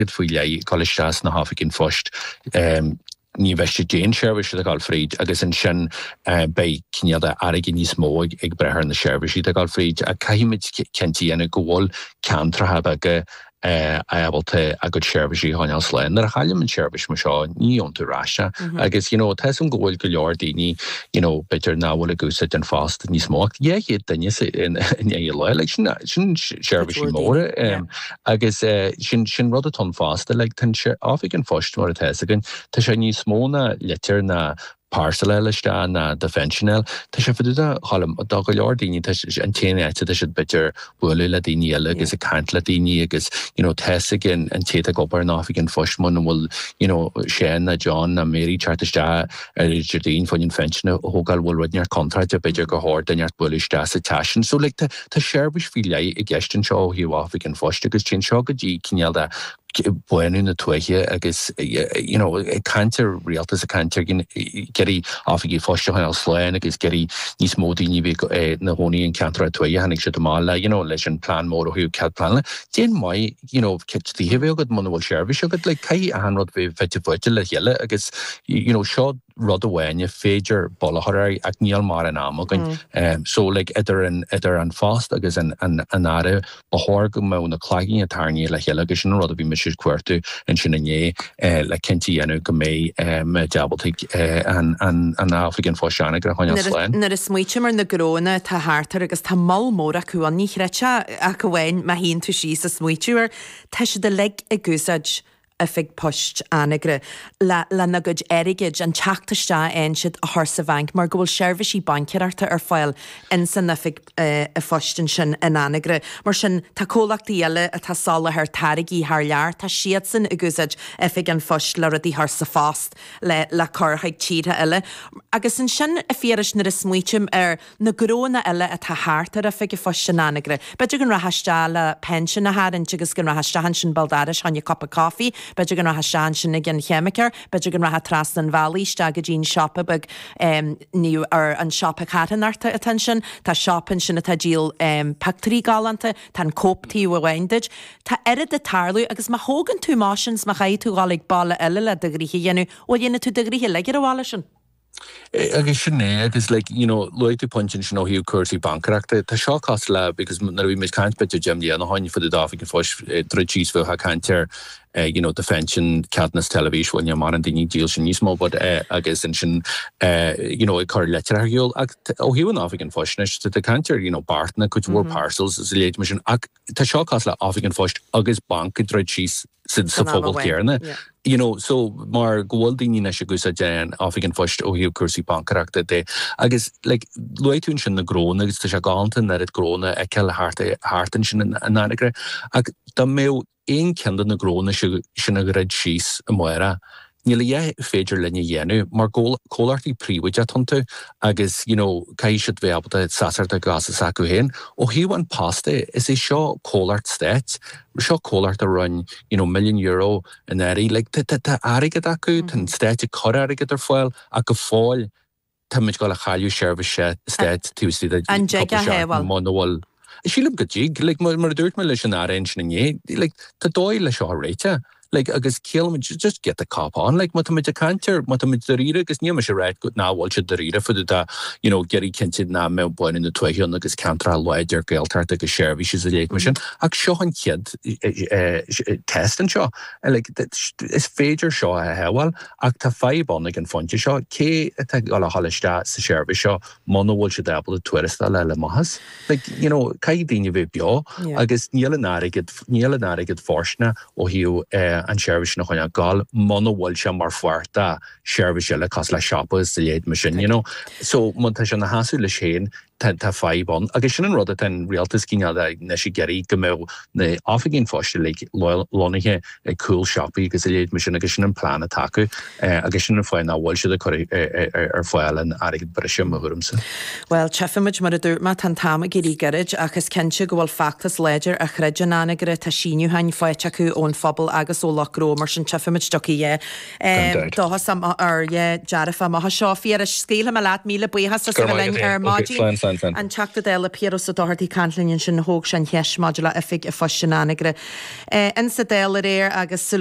fuiile cholesterol na hafigin fost ní bheiste déan seirbhís a gáil fríd agus an sin bei cinneada airigin níos mó ag brethir na seirbhísí a gáil fríd a caiimiid cintíana go bhfuil ceantracha aige aibalte a go seirbhísí háineáil sléin ar a chailm an seirbhís mar seo ní iontu ráise agus teis an ggóil go leor daoine bitir náhfuil a gúsa den fást níos mó héad daine in é le sin seirbhísí móra agus sin rud atá fásta le tan áfik an fóst mar a teisagin tá sé níos móna litir na parcel eiste na defensional tá sé fiúda chalam dá go leor daoine an téanaite tá si bitir bhfuil le daoine eile agus a cant le daoine agus teisagin an téad gobar náfik an fóstmón bhfuil sé na John na Mary chartiste ar Jardín faoin fensinna hógáil bhfuil runear contract a bidir go háir daneart buiste sa taisin so le tá seirbhís fi lei i gceistin seo hiú áfik an fóst agus tin seo go dtí cinnealda buenú na tuaiche agus cantar rialtas a cantar geirí áfigí fóiste háil sléin agus geirí níos mó daoine bhí na hónaí an cantar a tuaithe hanig se mála leis an plán mór ó hiú cead planla. Déan mai kittíhe agad man bhfuil seirbhís agad le cai a hanrod bhí feitte le heile agus seo rud ahhaine féidir bollthir ag níl mar an amagan so idir an fást agus an áire bethir go mó na chláigin a tarníí le heile agus sin rud a bhí siad cuairtu an sin inné le cintíanú go mé me deabaltaigh an áfrican fóiseanna gur chuine sléin. Nar is smuoite mar na gróna tá háartar agus tá mámór acu an níreite a go bhhain má híonn tú sí sa smuoitiúir tá si de le i gúsaid a fig post anagre le nagad erigid an teachtaiste ein siad a thsa bhainc mar gohfuil seirbhísí banciarta ar fáil in san na fig a fostin sin in anagre mar sin tá cólachtaí eile a tá sála ar tarigí thar lear tá siad san a gúsaid a fig an fost le rudí thsa fást le chorthaigh tíre eile agus an sin a féris na is smuoitiim ar na gróna eile a tá háartar a fig a fostin anagre beidir gan rathiste le pension a háan agus gan rathiste han sin baldáris hanne copa coffee beidir gan ratha sean sin gin chemicar, beidir gan ratha Traston Valley sta go dín shoppa bag níú ar an shoppa catanarta attention, tá shoppan sin a tá díal pactarí galanta, tá cóptaí a bhaindeid, tá erid de tarlú agus má hógan tú máisins má chaí tú gálig balla eile le dagrihi dhéanú ó dhéanú tú dagrihi leigir a bhála sin. Agus sinné agus loitú pointin sin ó hiú cuasaí bancreachta tá seo cos le because nar bhí mis cant beidir Jim a háin fu dáfik an fós tríís bfu ha cantir defension cadnas televis when mar an dinní deal sin nísmó but agus in sin cur letter argiol ó hiú an áfik an fósne de cantir bartna chuú parcels is léit mar sin tá seo cos le áfik an fóst agus bank tríís sa fóbal céarna. So mar gohfuil daoine se gus a déan áfik an fóst ó hiú cuasaí bancreachta de agus loitún sin na gróna agus tá se gáanta ar it gróna ag ceile háartan sin an anagre ag dá mé éon ceandan na gróna sin a réid síos a muire. Níl féidir lenne dhéanú, mar cólartaí príomhaid a tantu agus cai siad bhéabata sasarta gas a sacu héin ó hiú an pasta is é seo cólart stéit, seo cólart a run million euro in éirí, tá airigad acu tan stéit chor airigad ar fáil a go fáil tá muid gáil a chailú seirbhís stéit túsí an jeig a héhil manhil. Sílim go díg, mar dúirt me leis an árain sin inné, tá dóil le seo réite. Agus kill just get the cop on mutamid a canter mutamid derira agus níama se réid go náhil se derira fu geri kinted na me buin in na tuihion agus cantra leidir geiltart agus seirbhís is a léig mar sin ag seo an kiad test an seo is féidir seo a hehil ag tá feibon ag an fonte seo cé gal a halliste sa seirbhís seo manhil se dabal a tuirista le mahas cai daine bheith beo agus níl an áigid forsna ó hiú an seirbhís na chuine gáil manhil se mar fuarta seirbhís le cos le shoppa is sa léad mar sin, So man tá se na hasú le chéin tá feibon agus sin an rud an rialtas cíneada na si geirí go mé na áfigén fóiste le lonithe cool shoppaí agus léad mar sin agus sin an plán atacu agus sin an fáin náhil se ar fáil an airigid breise mhúmsa. Well, tefimiid mar a dúirma tan táma gurí garid agus cinse go bhfuil factas léidir a chreidir anagre tá síniu hain fáite acu ón fphobal agus ó lachró mar sin tefimiid stoí dáhas ar dearafa má seo fiar a scéile me leat míle buchas sa bhfuin ar mádí an teachta déile Piero sa dáirtaí canlinn sin hóg sin heis modula a fig a fo sin anigre. In sa déile réir agus